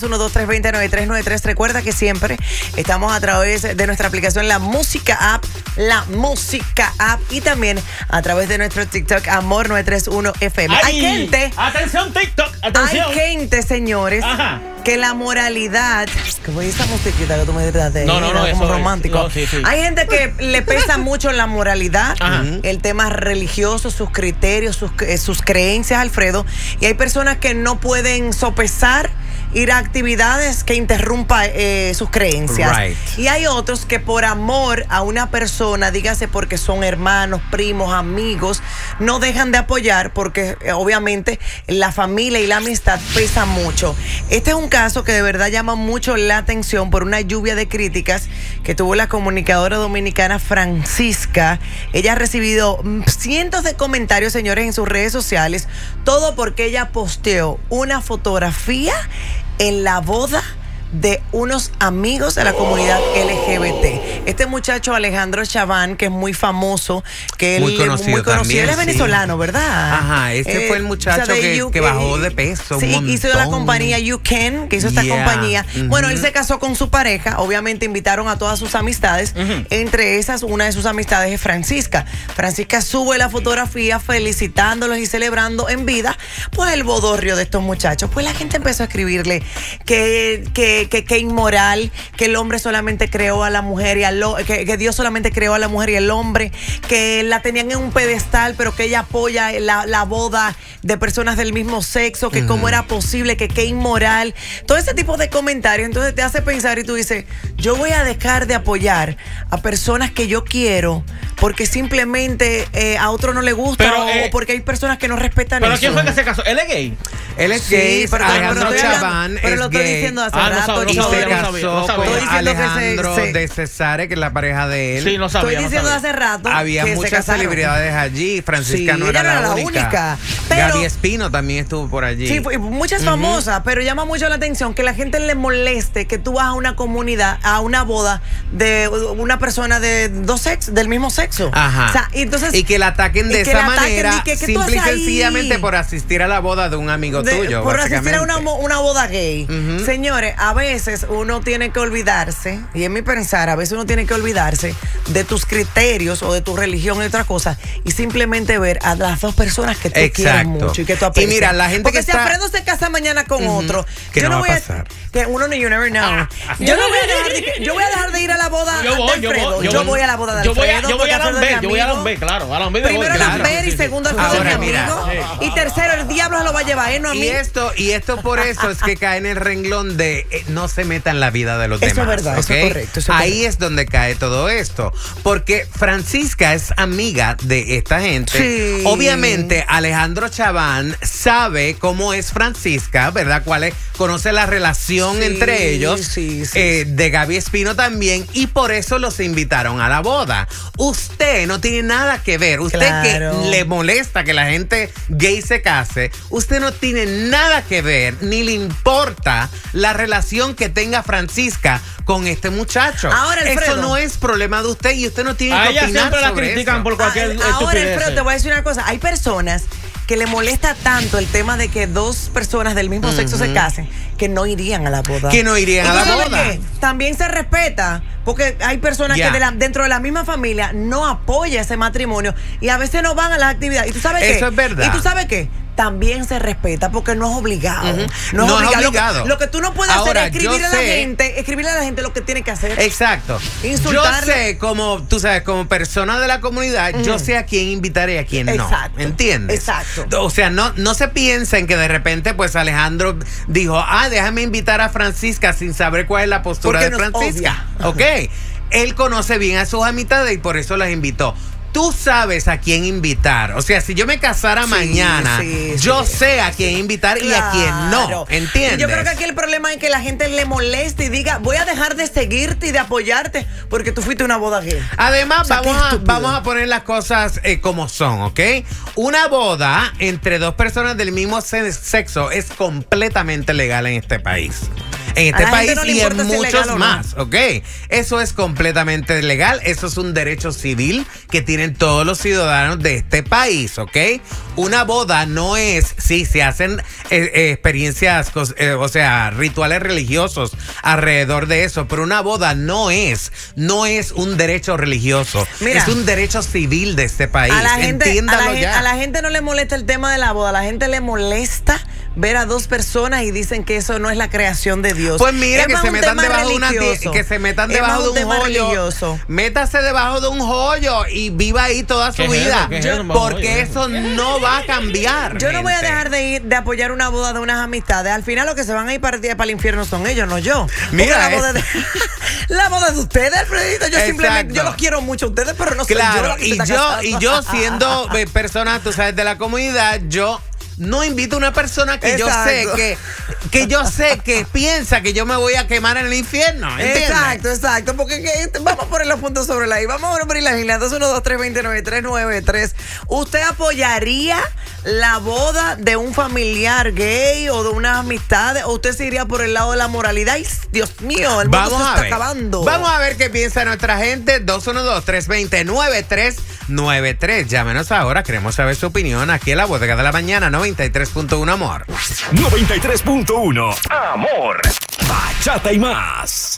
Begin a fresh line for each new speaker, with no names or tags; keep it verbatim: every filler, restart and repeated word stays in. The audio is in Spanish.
uno dos tres dos cero nueve tres nueve tres. Recuerda que siempre estamos a través de nuestra aplicación La Música App, La Música App, y también a través de nuestro TikTok Amor nueve tres uno F M.
Ay,
hay gente.
Atención, TikTok, atención.
Hay gente, señores, Ajá. que la moralidad. Como esa musiquita que tú me dices de
no, no, no,
como
eso
romántico.
Es, no, sí, sí.
Hay gente que le pesa mucho la moralidad,
Ajá.
el tema religioso, sus criterios, sus, eh, sus creencias, Alfredo. Y hay personas que no pueden sopesar ir a actividades que interrumpa eh, sus creencias.
Right.
Y hay otros que por amor a una persona, dígase porque son hermanos, primos, amigos, no dejan de apoyar porque eh, obviamente la familia y la amistad pesan mucho. Este es un caso que de verdad llama mucho la atención por una lluvia de críticas que tuvo la comunicadora dominicana Francisca. Ella ha recibido cientos de comentarios, señores, en sus redes sociales, todo porque ella posteó una fotografía en la boda de unos amigos de la comunidad L G B T. Este muchacho Alejandro Chaván, que es muy famoso, que él
muy conocido,
muy conocido.
También,
él es venezolano,
sí.
¿verdad?
Ajá, este eh, fue el muchacho o sea, que, U, que bajó de peso.
Sí,
un
hizo la compañía You Can, que hizo esta
yeah.
compañía.
Uh-huh.
Bueno, él se casó con su pareja, obviamente invitaron a todas sus amistades. Uh-huh. Entre esas, una de sus amistades es Francisca. Francisca sube la fotografía felicitándolos y celebrando en vida, pues el bodorrio de estos muchachos. Pues la gente empezó a escribirle que, que Que, que inmoral, que el hombre solamente creó a la mujer y al que, que Dios solamente creó a la mujer y el hombre, que la tenían en un pedestal, pero que ella apoya la, la boda de personas del mismo sexo, que uh-huh. cómo era posible, que qué inmoral. Todo ese tipo de comentarios, entonces te hace pensar y tú dices, yo voy a dejar de apoyar a personas que yo quiero porque simplemente eh, a otro no le gusta
pero,
o,
eh,
o porque hay personas que no respetan
¿pero
eso.
¿Pero quién fue que se casó? ¿Él es gay?
Él es
sí,
gay,
pero,
Alejandro
pero
Chaván
pero
es
lo estoy
gay.
diciendo hace
ah,
rato.
No, no
y
sabía,
se
no
casó
sabía, no sabía.
con Alejandro
se, se,
de Cesare, que es la pareja de él.
Sí, no sabía.
Estoy diciendo
no
hace rato.
Había
que
muchas celebridades allí. Francisca
sí,
no, era
no era
la,
la
única.
única. Pero,
Gaby Espino también estuvo por allí.
Sí, muchas famosas, uh-huh. pero llama mucho la atención que la gente le moleste que tú vas a una comunidad, a una boda de una persona de dos sexos, del mismo sexo.
Ajá.
O sea, y, entonces,
y que la ataquen de esa manera,
que, que
simple y sencillamente por asistir a la boda de un amigo
de,
tuyo.
Por asistir a una, una boda gay.
Uh-huh.
Señores, a veces uno tiene que olvidarse, y en mi pensar, a veces uno tiene que olvidarse de tus criterios o de tu religión y otras cosas, y simplemente ver a las dos personas que tú
Exacto.
quieres mucho y que tú aprecias.
Y mira, la gente
Porque
que
si
está...
Alfredo se casa mañana con uh-huh. otro,
que
yo
no,
no
va
voy
a pasar.
A, que uno, you never know. Ah, yo no voy a dejar de, yo voy a dejar de ir a la boda
yo voy,
de Alfredo.
Yo voy, yo,
yo voy a la boda de
yo
Alfredo.
Voy a, yo voy a Lambert, yo voy a Lambert, claro. A Lambert
Primero
claro.
Lambert y segundo Alfredo es mi amigo.
Sí.
Y tercero, el diablo se lo va a llevar, ¿eh? No a mí.
Y esto, y esto por eso es que cae en el renglón de eh, no se meta en la vida de los
eso
demás.
Es verdad,
¿okay?
Eso es correcto. Eso es
Ahí
correcto.
es donde cae todo esto. Porque Francisca es amiga de esta gente.
Sí.
Obviamente, Alejandro Chaván sabe cómo es Francisca, ¿verdad? Cuál es, conoce la relación
sí,
entre ellos.
Sí, sí,
eh,
sí.
De Gaby Espino también. Y por eso los invitaron a la boda. Usted no tiene nada que ver. Usted
claro.
que le molesta que la gente gay se case, usted no tiene nada que ver, ni le importa la relación que tenga Francisca con este muchacho.
Ahora, Alfredo,
eso no es problema de usted y usted no tiene
a
que
ella
opinar
siempre
sobre
la critican
eso.
por cualquier
Ahora,
estupidez.
Alfredo, te voy a decir una cosa. Hay personas que le molesta tanto el tema de que dos personas del mismo uh-huh. sexo se casen, que no irían a la boda.
Que no irían a la boda.
Qué? También se respeta, porque hay personas yeah. que de la, dentro de la misma familia no apoya ese matrimonio y a veces no van a las actividades. ¿Y tú sabes qué?
Eso es verdad.
¿Y tú sabes qué? También se respeta porque no es obligado. Uh-huh. No,
no
es obligado.
Es obligado.
Lo, que, lo que tú no puedes
Ahora,
hacer es escribirle
sé,
a la gente, escribirle a la gente lo que tiene que hacer.
Exacto.
Insultarle.
Yo sé, como tú sabes, como persona de la comunidad, uh-huh. yo sé a quién invitar y a quién no.
Exacto.
¿Entiendes?
Exacto.
O sea, no, no se piensen que de repente, pues Alejandro dijo, ah, déjame invitar a Francisca sin saber cuál es la postura porque de Francisca. Ok. Él conoce bien a sus amistades y por eso las invitó. Tú sabes a quién invitar. O sea, si yo me casara sí, mañana, sí, yo sí, sé a quién invitar claro. y a quién no. ¿Entiendes?
Yo creo que aquí el problema es que la gente le moleste y diga, voy a dejar de seguirte y de apoyarte porque tú fuiste a una boda gay.
Además, o sea, vamos, a,
estúpido.
vamos a poner las cosas eh, como son, ¿ok? Una boda entre dos personas del mismo sexo es completamente legal en este país. en este país y en muchos no. más, ¿ok? Eso es completamente legal, eso es un derecho civil que tienen todos los ciudadanos de este país, ¿ok? Una boda no es, sí, se hacen eh, eh, experiencias, eh, o sea, rituales religiosos alrededor de eso, pero una boda no es, no es un derecho religioso, Mira, es un derecho civil de este país.
A la gente,
Entiéndalo
a la,
ya.
A la gente no le molesta el tema de la boda, a la gente le molesta ver a dos personas y dicen que eso no es la creación de Dios.
Pues mira, que se, metan debajo de una que se metan debajo de un hoyo. Religioso. Métase debajo de un hoyo y viva ahí toda su vida. Es eso? Porque eso no va a cambiar.
Yo
gente.
no voy a dejar de ir de apoyar una boda de unas amistades. Al final los que se van a ir para, para el infierno son ellos, no yo.
Mira,
la boda, de, la boda de ustedes, Alfredito. Yo
Exacto.
simplemente, yo los quiero mucho a ustedes, pero no soy
claro,
yo.
Y yo, y yo siendo persona, tú sabes, de la comunidad, yo no invito a una persona que Exacto. yo sé que, que yo sé que piensa que yo me voy a quemar en el infierno. ¿Entiendes?
Exacto, exacto. Porque que, vamos a poner los puntos sobre la I. Vamos a abrir la línea dos uno dos tres dos cero nueve tres nueve tres. ¿Usted apoyaría la boda de un familiar gay o de unas amistades? ¿O usted se iría por el lado de la moralidad? ¡Ay, Dios mío! El mundo
vamos
se
a
está
ver.
acabando.
Vamos a ver qué piensa nuestra gente. dos uno dos tres dos cero nueve tres nueve tres. Llámenos ahora. Queremos saber su opinión aquí en la Bodega de la Mañana noventa y tres punto uno Amor.
noventa y tres punto uno Amor. Bachata y más.